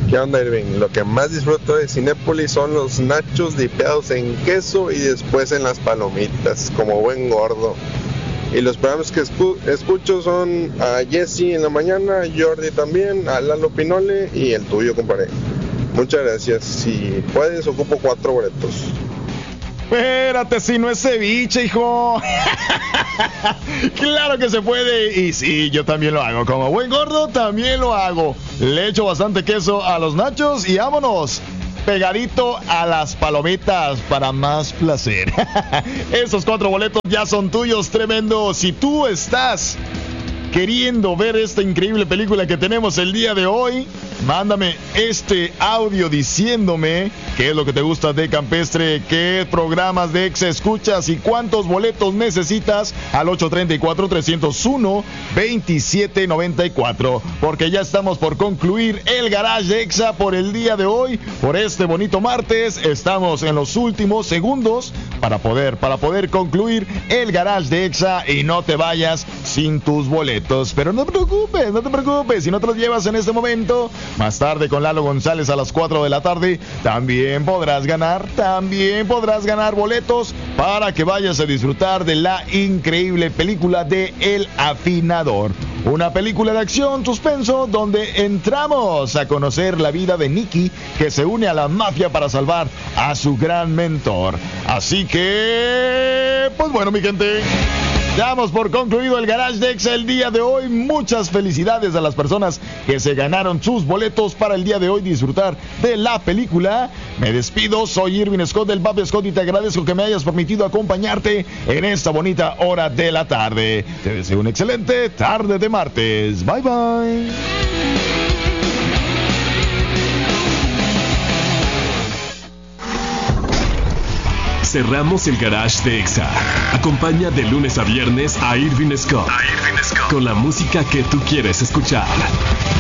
¿Qué onda, Irving? Lo que más disfruto de Cinépolis son los nachos dipeados en queso y después en las palomitas, como buen gordo. Y los programas que escucho son a Jesse en la mañana, Jordi también, a Lalo Pinole y el tuyo, compadre. Muchas gracias. Si puedes, ocupo 4 boletos. Espérate, si no es ceviche, hijo. Claro que se puede. Y sí, yo también lo hago. Como buen gordo, también lo hago. Le echo bastante queso a los nachos y vámonos pegadito a las palomitas para más placer. Esos 4 boletos ya son tuyos, tremendo. Si tú estás queriendo ver esta increíble película que tenemos el día de hoy, mándame este audio diciéndome qué es lo que te gusta de Campestre, qué programas de Exa escuchas y cuántos boletos necesitas al 834-301-2794, porque ya estamos por concluir el Garage de Exa por el día de hoy, por este bonito martes. Estamos en los últimos segundos para poder concluir el Garage de Exa y no te vayas sin tus boletos. Pero no te preocupes, si no te los llevas en este momento, más tarde con Lalo González a las 4 de la tarde, también podrás ganar boletos para que vayas a disfrutar de la increíble película de El Afinador. Una película de acción, suspenso, donde entramos a conocer la vida de Nicky, que se une a la mafia para salvar a su gran mentor. Así que, pues bueno, mi gente, damos por concluido el Garage de Exa el día de hoy. Muchas felicidades a las personas que se ganaron sus boletos para el día de hoy disfrutar de la película. Me despido, soy Irving Scott del Papi Scott y te agradezco que me hayas permitido acompañarte en esta bonita hora de la tarde. Te deseo una excelente tarde de martes. Bye bye. Cerramos el Garage de Exa. Acompaña de lunes a viernes a Irving Scott con la música que tú quieres escuchar.